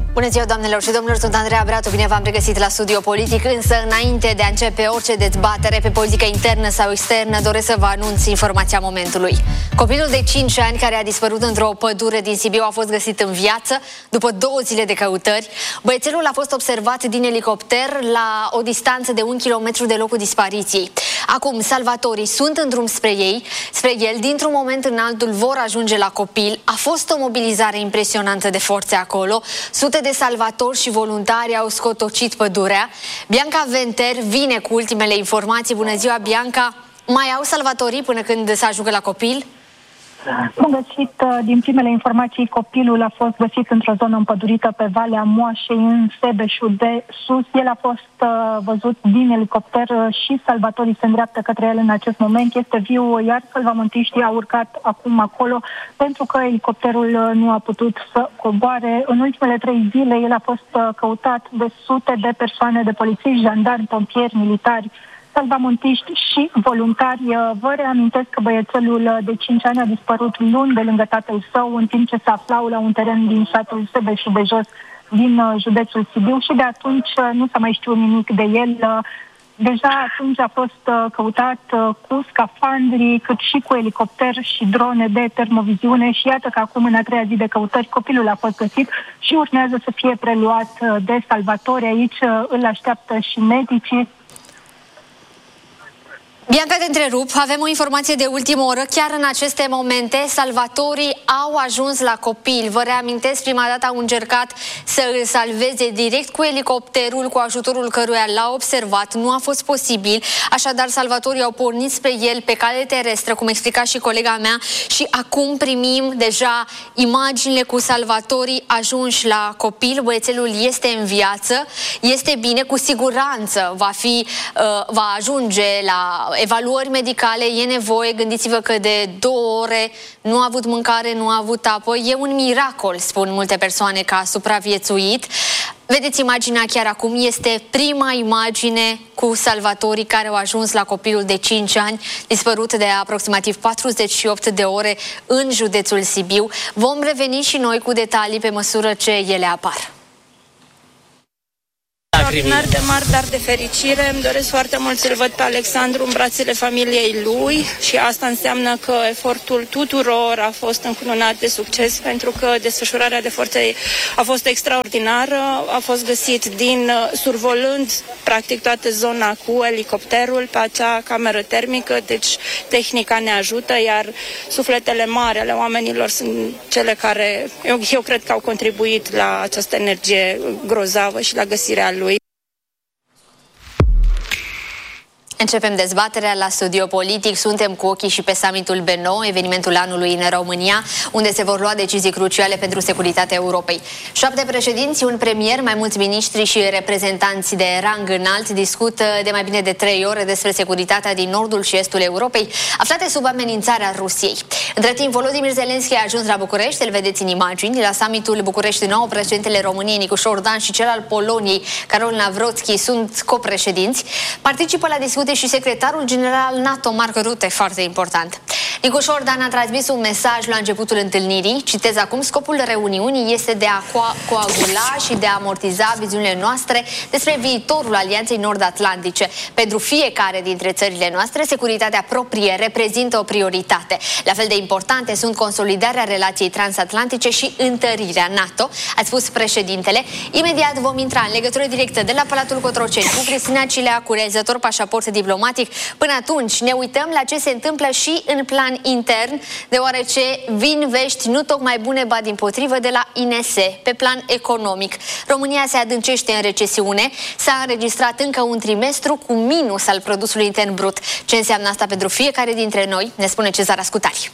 Bună ziua, doamnelor și domnilor, sunt Andreea Bratu, bine v-am regăsit la Studio Politic, însă înainte de a începe orice dezbatere pe politică internă sau externă, doresc să vă anunț informația momentului. Copilul de 5 ani care a dispărut într-o pădure din Sibiu a fost găsit în viață după 2 zile de căutări. Băiețelul a fost observat din elicopter la o distanță de 1 kilometru de locul dispariției. Acum, salvatorii sunt în drum spre el, dintr-un moment în altul vor ajunge la copil. A fost o mobilizare impresionantă de forțe acolo. Sute de salvatori și voluntari au scotocit pădurea. Bianca Venter vine cu ultimele informații. Bună ziua, Bianca! Mai au salvatorii până când se ajungă la copil? Am găsit, din primele informații, copilul a fost găsit într-o zonă împădurită pe Valea Moașei, în Sebeșul de Sus. El a fost văzut din elicopter și salvatorii se îndreaptă către el în acest moment. Este viu, iar salvamântiștii au urcat acum acolo pentru că elicopterul nu a putut să coboare. În ultimele 3 zile el a fost căutat de sute de persoane, de polițiști, jandarmi, pompieri, militari, salvamântiști și voluntari. Vă reamintesc că băiețelul de 5 ani a dispărut luni de lângă tatăl său, în timp ce se aflau la un teren din satul Sebeșul de Jos din județul Sibiu, și de atunci nu s-a mai știut nimic de el. Deja atunci a fost căutat cu scafandri, cât și cu elicopter și drone de termoviziune, și iată că acum, în a 3-a zi de căutări, copilul a fost găsit și urmează să fie preluat de salvatori. Aici îl așteaptă și medicii. Bianca, te întrerup, avem o informație de ultimă oră. Chiar în aceste momente, salvatorii au ajuns la copil. Vă reamintesc, prima dată au încercat să îl salveze direct cu elicopterul, cu ajutorul căruia l-au observat. Nu a fost posibil, așadar salvatorii au pornit spre el pe cale terestră, cum explica și colega mea, și acum primim deja imaginile cu salvatorii ajunși la copil. Băiețelul este în viață, este bine, cu siguranță va ajunge la evaluări medicale, e nevoie. Gândiți-vă că de 2 ore nu a avut mâncare, nu a avut apă. E un miracol, spun multe persoane, că a supraviețuit. Vedeți imaginea chiar acum, este prima imagine cu salvatorii care au ajuns la copilul de 5 ani, dispărut de aproximativ 48 de ore în județul Sibiu. Vom reveni și noi cu detalii pe măsură ce ele apar. Extraordinar de mari, dar de fericire. Îmi doresc foarte mult să-l văd pe Alexandru în brațele familiei lui și asta înseamnă că efortul tuturor a fost încununat de succes, pentru că desfășurarea de forțe a fost extraordinară. A fost găsit survolând practic toată zona cu elicopterul pe acea cameră termică, deci tehnica ne ajută, iar sufletele mari ale oamenilor sunt cele care eu cred că au contribuit la această energie grozavă și la găsirea lui. Începem dezbaterea la Studio Politic. Suntem cu ochii și pe summitul B9, evenimentul anului în România, unde se vor lua decizii cruciale pentru securitatea Europei. 7 președinți, un premier, mai mulți miniștri și reprezentanți de rang înalt discută de mai bine de 3 ore despre securitatea din nordul și estul Europei, aflate sub amenințarea Rusiei. Între timp, Volodymyr Zelensky a ajuns la București, îl vedeți în imagini. La summitul București 9, președintele României, Nicu Șordan, și cel al Poloniei, Karol Nawrocki, sunt copreședinți. Participă la discuții și secretarul general NATO, Mark Rutte, foarte important. Nicu Șordan a transmis un mesaj la începutul întâlnirii. Citez acum: scopul reuniunii este de a coagula și de a amortiza viziunile noastre despre viitorul Alianței Nord-Atlantice. Pentru fiecare dintre țările noastre, securitatea proprie reprezintă o prioritate. La fel de importante sunt consolidarea relației transatlantice și întărirea NATO, a spus președintele. Imediat vom intra în legătură directă de la Palatul Cotroceni cu Cristina Cileacu, realizator pașaport diplomatic. Până atunci ne uităm la ce se întâmplă și în plan intern, deoarece vin vești nu tocmai bune, ba dimpotrivă, de la INS. Pe plan economic, România se adâncește în recesiune. S-a înregistrat încă un trimestru cu minus al produsului intern brut. Ce înseamnă asta pentru fiecare dintre noi? Ne spune Cezar Ascutari.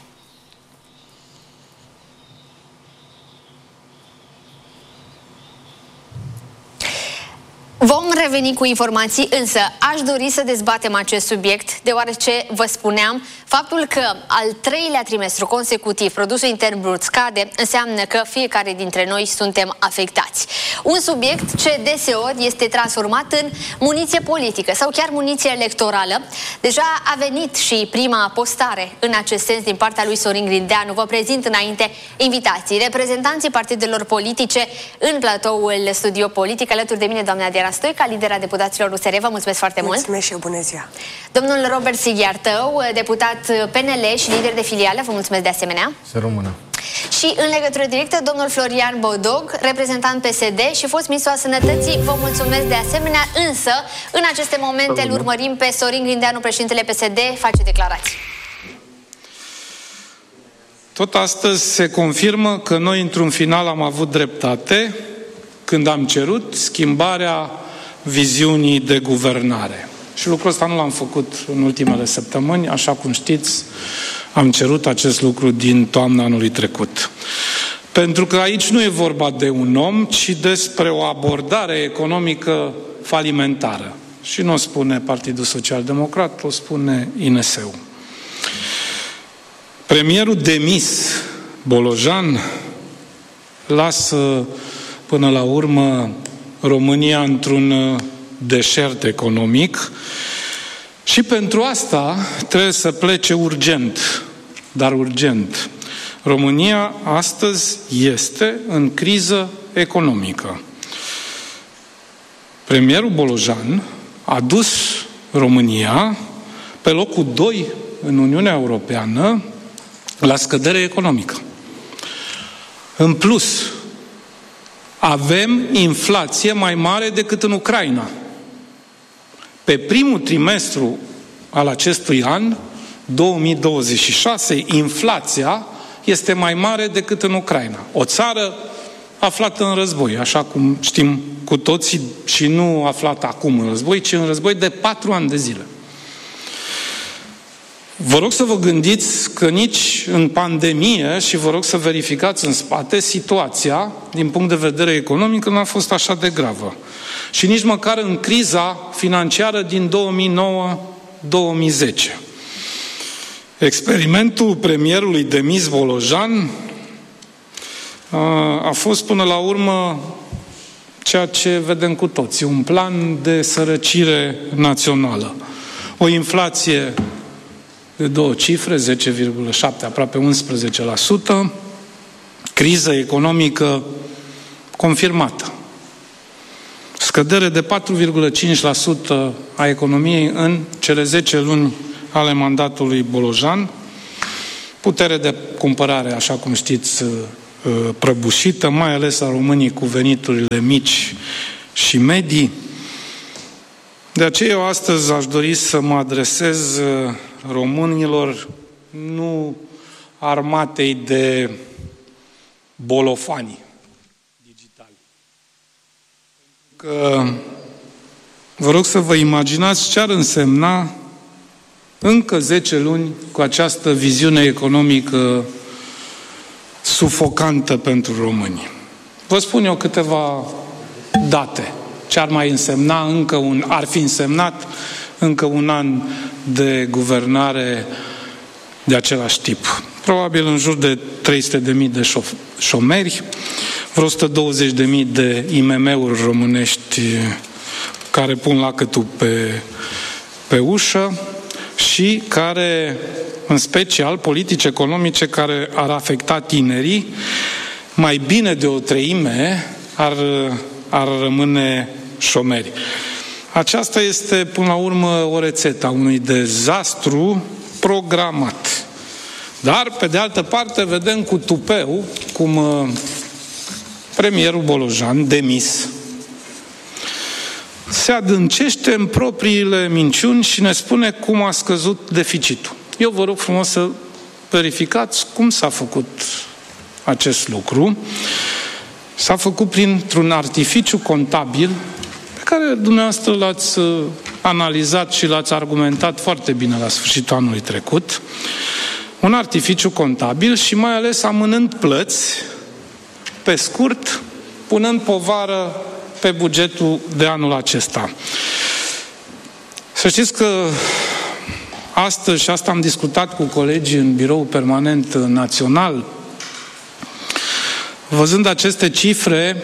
Vom reveni cu informații, însă aș dori să dezbatem acest subiect, deoarece vă spuneam, faptul că al treilea trimestru consecutiv produsul intern brut scade, înseamnă că fiecare dintre noi suntem afectați. Un subiect ce deseori este transformat în muniție politică sau chiar muniție electorală. Deja a venit și prima postare în acest sens din partea lui Sorin Grindeanu. Vă prezint înainte invitații, reprezentanții partidelor politice în platoul Studio Politic. Alături de mine, doamna Diana Stoica, lidera deputaților USR. Vă mulțumesc foarte mult. Mulțumesc și eu, bună ziua. Domnul Robert Sighiartău, deputat PNL și lider de filială, vă mulțumesc de asemenea. Să rămână. Și în legătură directă, domnul Florian Bodog, reprezentant PSD și fost ministru al Sănătății, vă mulțumesc de asemenea, însă în aceste momente îl urmărim pe Sorin Grindeanu, președintele PSD, face declarații. Tot astăzi se confirmă că noi, într-un final, am avut dreptate când am cerut schimbarea viziunii de guvernare. Și lucrul ăsta nu l-am făcut în ultimele săptămâni, așa cum știți, am cerut acest lucru din toamna anului trecut. Pentru că aici nu e vorba de un om, ci despre o abordare economică falimentară. Și nu o spune Partidul Social Democrat, o spune INS-ul. Premierul demis, Bolojan, lasă până la urmă România într-un deșert economic și pentru asta trebuie să plece urgent, dar urgent. România astăzi este în criză economică. Premierul Bolojan a dus România pe locul 2 în Uniunea Europeană la scădere economică. În plus, avem inflație mai mare decât în Ucraina. Pe primul trimestru al acestui an, 2026, inflația este mai mare decât în Ucraina. O țară aflată în război, așa cum știm cu toții, și nu aflată acum în război, ci în război de 4 ani de zile. Vă rog să vă gândiți că nici în pandemie, și vă rog să verificați în spate, situația, din punct de vedere economic, nu a fost așa de gravă. Și nici măcar în criza financiară din 2009-2010. Experimentul premierului demis Bolojan a fost până la urmă ceea ce vedem cu toții, un plan de sărăcire națională. O inflație de 2 cifre, 10,7, aproape 11%, criză economică confirmată. Scădere de 4,5% a economiei în cele 10 luni ale mandatului Bolojan, putere de cumpărare, așa cum știți, prăbușită, mai ales a românii cu veniturile mici și medii. De aceea eu astăzi aș dori să mă adresez românilor, nu armatei de bolofani digitali. Că vă rog să vă imaginați ce ar însemna încă 10 luni cu această viziune economică sufocantă pentru români. Vă spun eu câteva date. Ce ar mai însemna ar fi însemnat încă un an de guvernare de același tip. Probabil în jur de 300.000 de șomeri, vreo 120.000 de IMM-uri românești care pun lacătul pe ușă și care, în special, politici economice care ar afecta tinerii, mai bine de 1/3 ar rămâne șomeri. Aceasta este, până la urmă, o rețetă a unui dezastru programat. Dar, pe de altă parte, vedem cu tupeu cum premierul Bolojan, demis, se adâncește în propriile minciuni și ne spune cum a scăzut deficitul. Eu vă rog frumos să verificați cum s-a făcut acest lucru. S-a făcut printr-un artificiu contabil pe care dumneavoastră l-ați analizat și l-ați argumentat foarte bine la sfârșitul anului trecut. Un artificiu contabil și mai ales amânând plăți pe scurt, punând povară pe bugetul de anul acesta. Să știți că astăzi, și asta am discutat cu colegii în Biroul Permanent Național, văzând aceste cifre,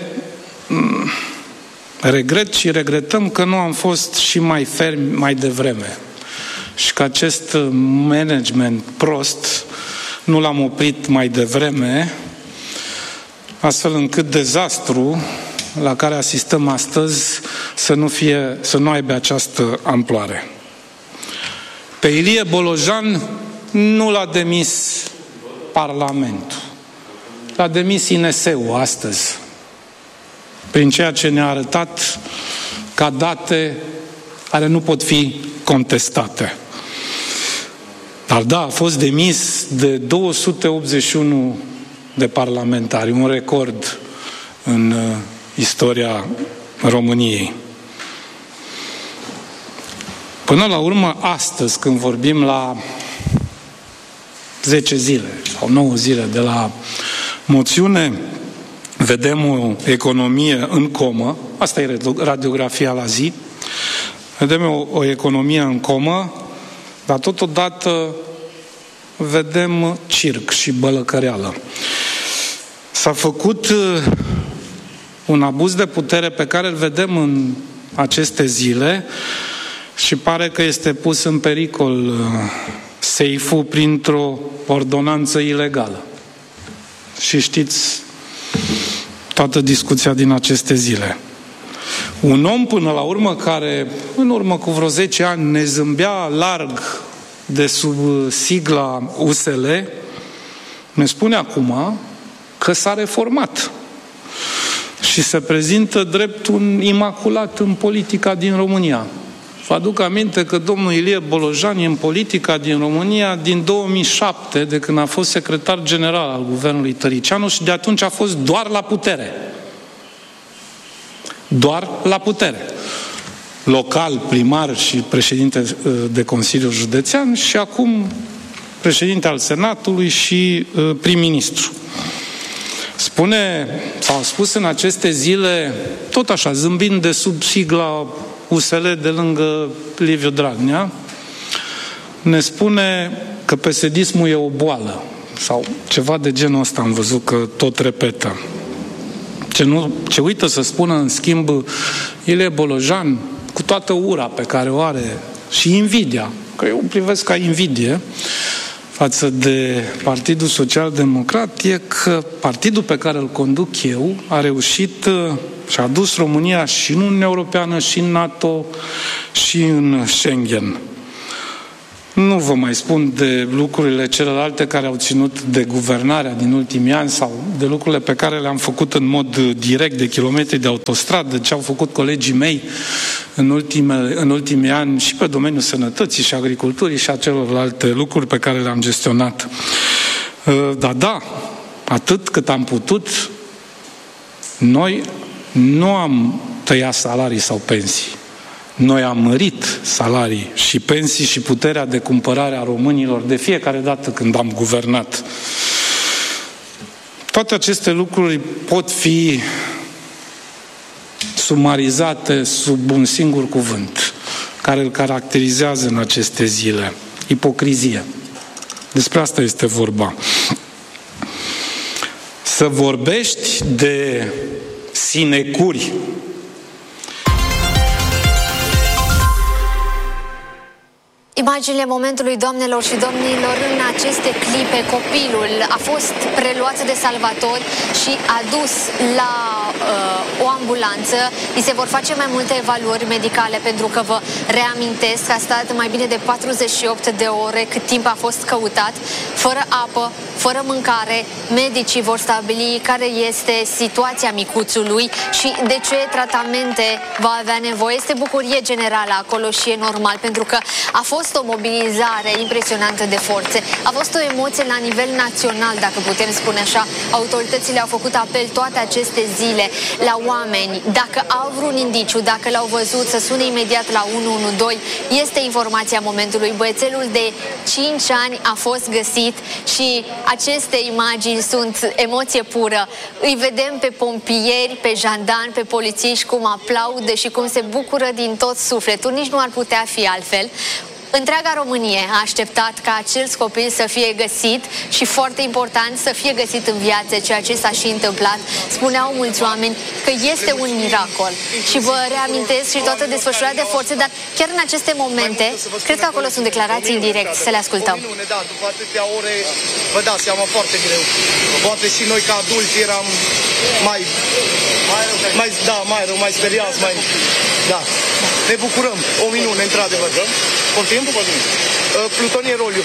regret și regretăm că nu am fost și mai fermi mai devreme și că acest management prost nu l-am oprit mai devreme, astfel încât dezastru la care asistăm astăzi să nu aibă această amploare. Pe Ilie Bolojan nu l-a demis Parlamentul. L-a demis INS-ul astăzi, prin ceea ce ne-a arătat ca date care nu pot fi contestate. Dar da, a fost demis de 281 de parlamentari, un record în istoria României. Până la urmă, astăzi, când vorbim la 10 zile sau 9 zile de la moțiune, vedem o economie în comă, asta e radiografia la zi, vedem o economie în comă, dar totodată vedem circ și bălăcăreală. S-a făcut un abuz de putere pe care îl vedem în aceste zile și pare că este pus în pericol seiful printr-o ordonanță ilegală. Și știți toată discuția din aceste zile. Un om, până la urmă, care în urmă cu vreo 10 ani ne zâmbea larg de sub sigla USL, ne spune acum că s-a reformat și se prezintă drept un imaculat în politica din România. Vă aduc aminte că domnul Ilie Bolojan e în politica din România din 2007, de când a fost secretar general al guvernului Tăricianu și de atunci a fost doar la putere. Doar la putere. Local, primar și președinte de Consiliul Județean și acum președinte al Senatului și prim-ministru. Spune, sau a spus în aceste zile, tot așa, zâmbind de sub sigla USL de lângă Liviu Dragnea, ne spune că PSD-ismul e o boală sau ceva de genul ăsta, am văzut că tot repetă. Ce uită să spună, în schimb, Ilie Bolojan, cu toată ura pe care o are și invidia, că eu o privesc ca invidie față de Partidul Social Democrat, e că partidul pe care îl conduc eu a reușit și a dus România și în Uniunea Europeană, și în NATO, și în Schengen. Nu vă mai spun de lucrurile celelalte care au ținut de guvernarea din ultimii ani sau de lucrurile pe care le-am făcut în mod direct, de kilometri de autostradă, ce au făcut colegii mei în ultimii ani și pe domeniul sănătății și agriculturii și a celorlalte lucruri pe care le-am gestionat. Dar da, atât cât am putut, noi nu am tăiat salarii sau pensii. Noi am mărit salarii și pensii și puterea de cumpărare a românilor de fiecare dată când am guvernat. Toate aceste lucruri pot fi sumarizate sub un singur cuvânt care îl caracterizează în aceste zile. Ipocrizie. Despre asta este vorba. Să vorbești de sinecuri. Imaginile momentului, doamnelor și domnilor, în aceste clipe, copilul a fost preluat de salvatori și adus la o ambulanță. Îi se vor face mai multe evaluări medicale, pentru că vă reamintesc că a stat mai bine de 48 de ore cât timp a fost căutat, fără apă, fără mâncare. Medicii vor stabili care este situația micuțului și de ce tratamente va avea nevoie. Este bucurie generală acolo și e normal, pentru că a fost fost o mobilizare impresionantă de forțe, a fost o emoție la nivel național, dacă putem spune așa. Autoritățile au făcut apel toate aceste zile la oameni, dacă au vreun indiciu, dacă l-au văzut, să sune imediat la 112. Este informația momentului. Băiețelul de 5 ani a fost găsit și aceste imagini sunt emoție pură. Îi vedem pe pompieri, pe jandani, pe polițiști cum aplaudă și cum se bucură din tot sufletul. Nici nu ar putea fi altfel. Întreaga Românie a așteptat ca acel copil să fie găsit și, foarte important, să fie găsit în viață, ceea ce s-a și întâmplat. Spuneau mulți oameni că este un miracol. Și vă reamintesc și toată desfășurarea de forțe, dar chiar în aceste momente, cred că acolo sunt declarații în direct. Să le ascultăm. Da, după atâtea ore, vă dați seama, foarte greu. Poate și noi ca adulți eram mai rău, mai speriați, mai... Da. Ne bucurăm. O minune, într-adevăr. Poftim? Plutonie Roliu.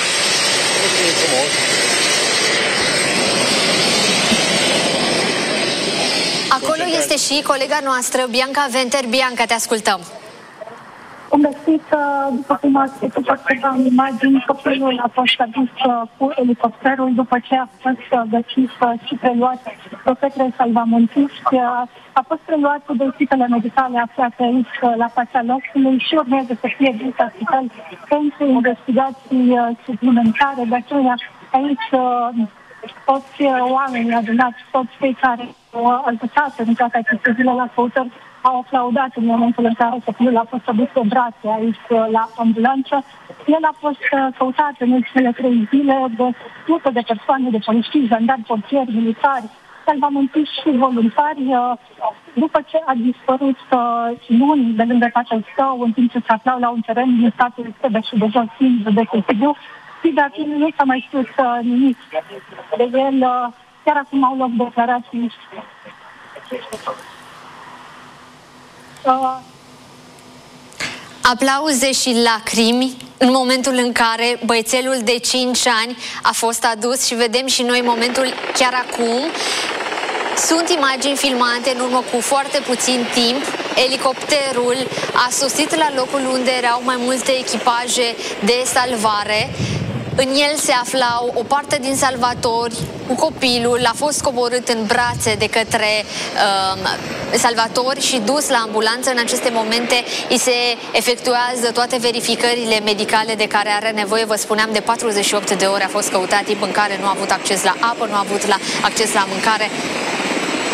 Acolo este și colega noastră, Bianca Venter. Bianca, te ascultăm. Am găsit, după cum ați spus, câteva imagini, copilul a fost adus cu elicopterul după ce a fost găsit și preluat de către salvamontiști. A fost preluat cu echipele medicale aflate aici la fața locului și urmează să fie dus la spital pentru investigații suplimentare. De aceea, aici toți oamenii adunați, toți cei care au ajutat în toate aceste zile la căutări, au aplaudat în momentul în care copilul a fost adus pe brațe aici la ambulanță. El a fost căutat în ultimele 3 zile de sute de persoane, de polițiști, jandari, pompieri, militari, salvamontiști și voluntari. După ce a dispărut luni de lângă tatăl său, în timp ce se aflau la un teren din statul Sebeș și de jos, din județul Sibiu, și de atunci nu s-a mai spus nimic de el. Chiar acum au loc declarații. Aplauze și lacrimi în momentul în care băiețelul de 5 ani a fost adus și vedem și noi momentul chiar acum. Sunt imagini filmate în urmă cu foarte puțin timp. Elicopterul a sosit la locul unde erau mai multe echipaje de salvare. În el se aflau o parte din salvatori cu copilul, a fost coborât în brațe de către salvatori și dus la ambulanță. În aceste momente îi se efectuează toate verificările medicale de care are nevoie. Vă spuneam, de 48 de ore a fost căutat, timp în care nu a avut acces la apă, nu a avut acces la mâncare.